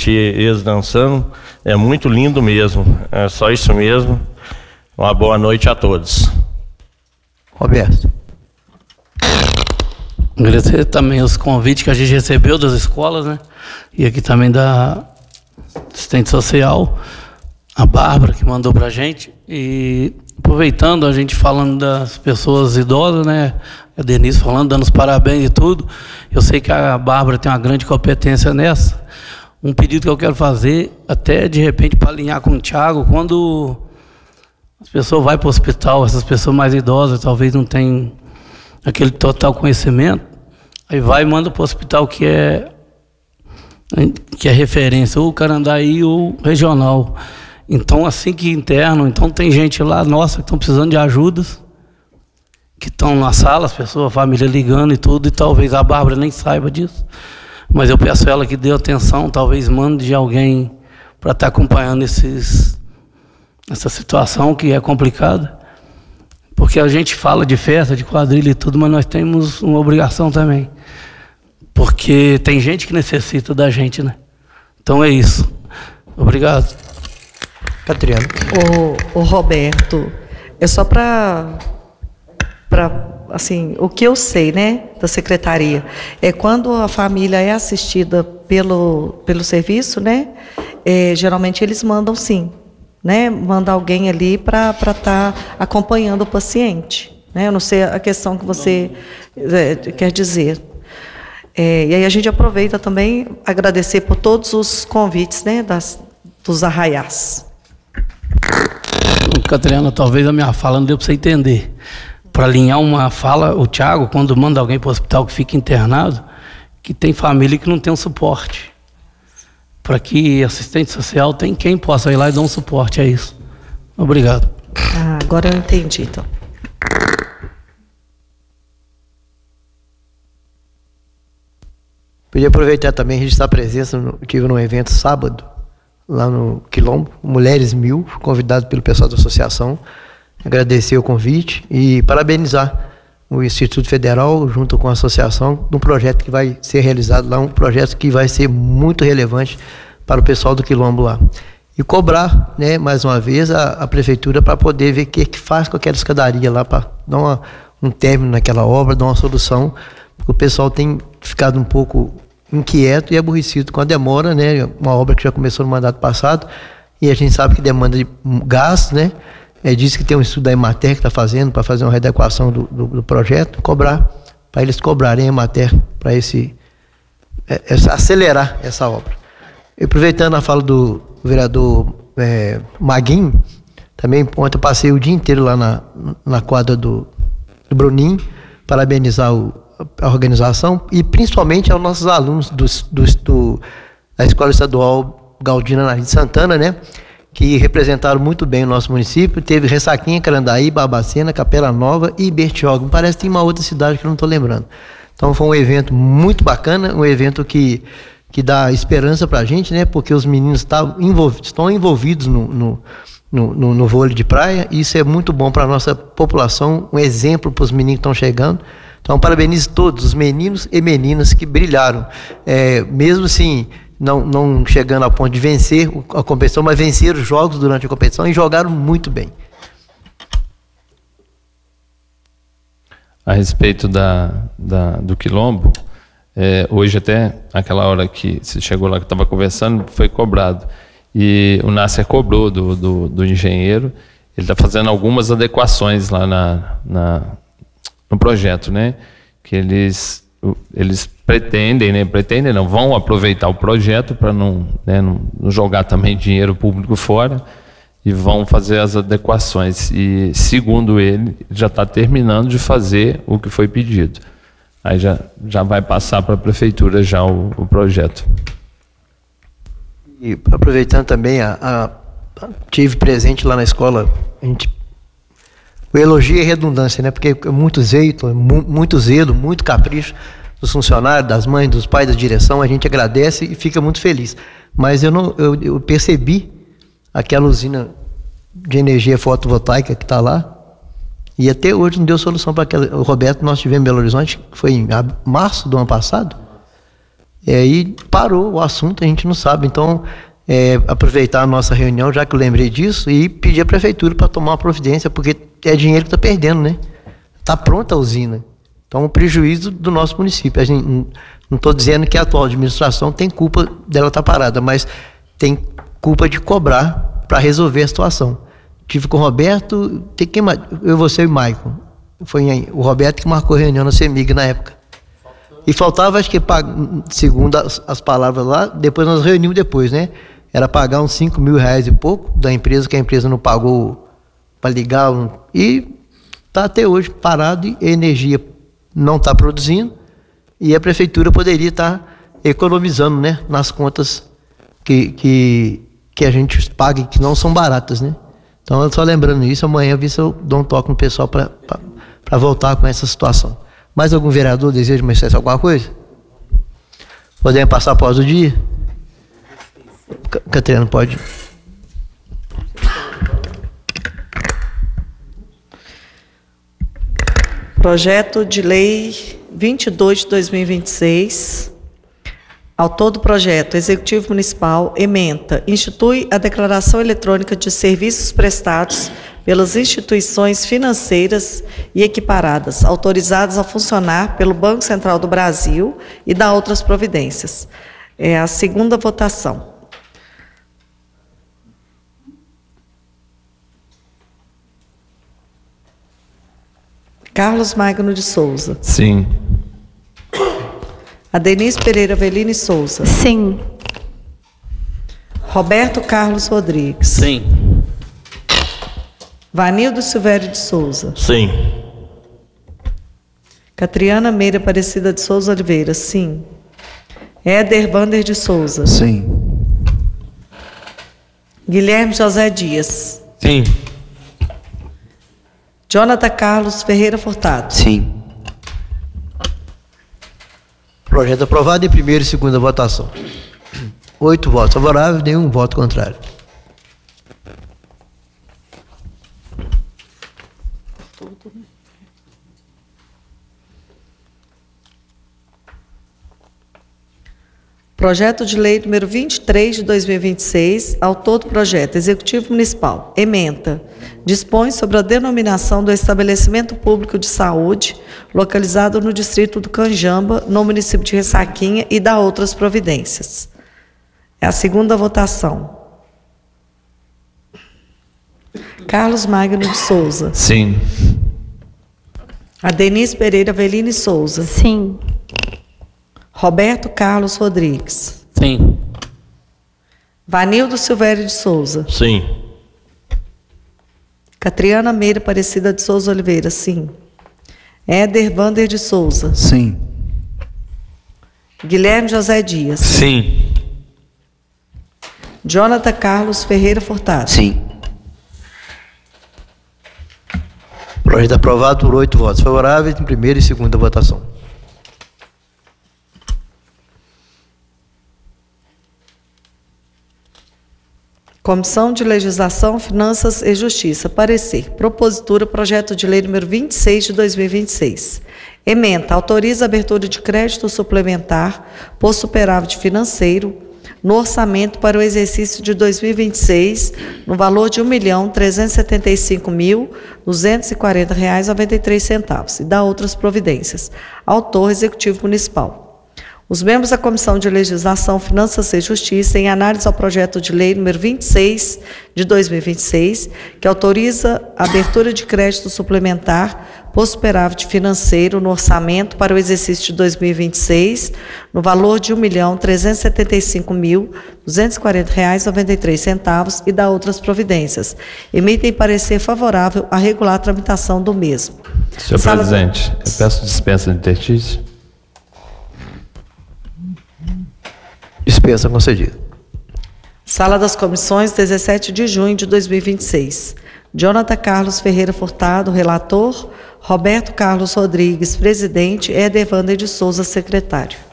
assistir eles dançando, é muito lindo mesmo, é só isso mesmo. Uma boa noite a todos. Roberto. Agradecer também os convites que a gente recebeu das escolas, né? E aqui também da assistente social, a Bárbara, que mandou pra gente. E aproveitando a gente falando das pessoas idosas, né? A Denise falando, dando os parabéns e tudo. Eu sei que a Bárbara tem uma grande competência nessa. Um pedido que eu quero fazer, até de repente para alinhar com o Thiago, quando as pessoas vão para o hospital, essas pessoas mais idosas talvez não tenham aquele total conhecimento, aí vai e manda para o hospital que é referência, ou Carandaí ou regional. Então, assim que internam, então tem gente lá, nossa, que estão precisando de ajudas, que estão na sala, as pessoas, a família ligando e tudo, e talvez a Bárbara nem saiba disso. Mas eu peço a ela que dê atenção, talvez mande de alguém para estar acompanhando essa situação que é complicada. Porque a gente fala de festa, de quadrilha e tudo, mas nós temos uma obrigação também. Porque tem gente que necessita da gente, né? Então é isso. Obrigado. Catriana. O Roberto, é só para assim, o que eu sei, né, da secretaria, é quando a família é assistida pelo serviço, né, geralmente eles mandam sim, né, manda alguém ali para estar acompanhando o paciente, né, eu não sei a questão que você quer dizer. E aí a gente aproveita também agradecer por todos os convites, né, dos arraiás. Catriana, talvez a minha fala não deu para você entender. Para alinhar uma fala, o Thiago, quando manda alguém para o hospital que fica internado, que tem família que não tem um suporte. Para que assistente social tem quem possa ir lá e dar um suporte a isso. Obrigado. Agora eu entendi, então. Podia aproveitar também e registrar a presença, tive num evento sábado, lá no Quilombo, Mulheres 1000, convidado pelo pessoal da associação. Agradecer o convite e parabenizar o Instituto Federal, junto com a associação, num projeto que vai ser realizado lá, um projeto que vai ser muito relevante para o pessoal do Quilombo lá. E cobrar, né, mais uma vez, a prefeitura para poder ver o que faz com aquela escadaria lá, para dar um término naquela obra, dar uma solução, porque o pessoal tem ficado um pouco inquieto e aborrecido com a demora, né, uma obra que já começou no mandato passado, e a gente sabe que demanda de gás, né. Diz que tem um estudo da Emater que está fazendo para fazer uma readequação do projeto, para eles cobrarem a Emater para acelerar essa obra. E aproveitando a fala do vereador Maguinho, também ontem eu passei o dia inteiro lá na quadra do Bruninho, parabenizar a organização e principalmente aos nossos alunos da Escola Estadual Galdino Anaí de Santana, né? Que representaram muito bem o nosso município. Teve Ressaquinha, Carandaí, Barbacena, Capela Nova e Bertioga. Parece que tem uma outra cidade que eu não estou lembrando. Então foi um evento muito bacana, um evento que dá esperança para a gente, né? Porque os meninos estão envolvidos no vôlei de praia, e isso é muito bom para a nossa população, um exemplo para os meninos que estão chegando. Então parabenizo todos os meninos e meninas que brilharam, mesmo assim, não chegando ao ponto de vencer a competição, mas venceram os jogos durante a competição e jogaram muito bem. A respeito do Quilombo, hoje até aquela hora que você chegou lá que estava conversando, foi cobrado. E o Nasser cobrou do engenheiro, ele está fazendo algumas adequações lá no projeto, né? Que eles vão aproveitar o projeto para não jogar também dinheiro público fora, e vão fazer as adequações. E, segundo ele, já está terminando de fazer o que foi pedido. Aí já vai passar para a prefeitura já o projeto. E aproveitando também, tive presente lá na escola, o elogio é redundância, né? Porque é muito zelo, muito capricho dos funcionários, das mães, dos pais, da direção. A gente agradece e fica muito feliz. Mas eu percebi aquela usina de energia fotovoltaica que está lá, e até hoje não deu solução para aquela. O Roberto, nós tivemos em Belo Horizonte, foi em março do ano passado, E aí parou o assunto, a gente não sabe. Então, aproveitar a nossa reunião, já que eu lembrei disso, e pedir à prefeitura para tomar uma providência, porque é dinheiro que está perdendo, né? Está pronta a usina. Então, um prejuízo do nosso município. A gente, não estou dizendo que a atual administração tem culpa dela estar parada, mas tem culpa de cobrar para resolver a situação. Tive com o Roberto, você e o Maicon. Foi o Roberto que marcou a reunião na CEMIG na época. E faltava, acho que, segundo as palavras lá, depois nós reunimos depois, né? Era pagar uns 5 mil reais e pouco da empresa, que a empresa não pagou para ligar. E está até hoje parado, e a energia não está produzindo, e a prefeitura poderia estar economizando, né, nas contas que a gente paga, que não são baratas, né? Então, eu só lembrando isso, amanhã eu vi se eu dou um toque no pessoal para voltar com essa situação. Mais algum vereador deseja manifestar alguma coisa? Podemos passar após o dia? Catriano, pode. Projeto de Lei 22 de 2026. Autor do projeto, Executivo Municipal, ementa, institui a declaração eletrônica de serviços prestados pelas instituições financeiras e equiparadas, autorizadas a funcionar pelo Banco Central do Brasil, e dá outras providências. É a segunda votação. Carlos Magno de Souza. Sim. Denise Pereira Velini Souza. Sim. Roberto Carlos Rodrigues. Sim. Vanildo Silvério de Souza. Sim. Catriana Meira Aparecida de Souza Oliveira. Sim. Éder Vander de Souza. Sim. Guilherme José Dias. Sim. Jonathan Carlos Ferreira Furtado. Sim. Projeto aprovado em primeira e segunda votação. 8 votos favoráveis, nenhum voto contrário. Projeto de Lei número 23 de 2026, autor do projeto, Executivo Municipal, ementa, dispõe sobre a denominação do estabelecimento público de saúde localizado no distrito do Canjamba, no município de Ressaquinha, e dá outras providências. É a segunda votação. Carlos Magno de Souza. Sim. A Denise Pereira Velini Souza. Sim. Roberto Carlos Rodrigues. Sim. Vanildo Silvério de Souza. Sim. Catriana Meira Aparecida de Souza Oliveira. Sim. Éder Vander de Souza. Sim. Guilherme José Dias. Sim. Jonathan Carlos Ferreira Furtado. Sim. Projeto aprovado por 8 votos favoráveis em primeira e segunda votação. Comissão de Legislação, Finanças e Justiça. Parecer. Propositura, projeto de lei número 26 de 2026. Ementa, autoriza a abertura de crédito suplementar por superávit financeiro no orçamento para o exercício de 2026, no valor de R$ 1.375.240,93, e dá outras providências. Autor, Executivo Municipal. Os membros da Comissão de Legislação, Finanças e Justiça, em análise ao projeto de lei número 26 de 2026, que autoriza a abertura de crédito suplementar por superávit financeiro no orçamento para o exercício de 2026, no valor de R$ 1.375.240,93, e dá outras providências. Emitem parecer favorável a regular a tramitação do mesmo. Senhor presidente, eu peço dispensa de interstício. Dispensa concedida. Sala das Comissões, 17 de junho de 2026. Jonathan Carlos Ferreira Furtado, relator. Roberto Carlos Rodrigues, presidente. Éder Vander de Souza, secretário.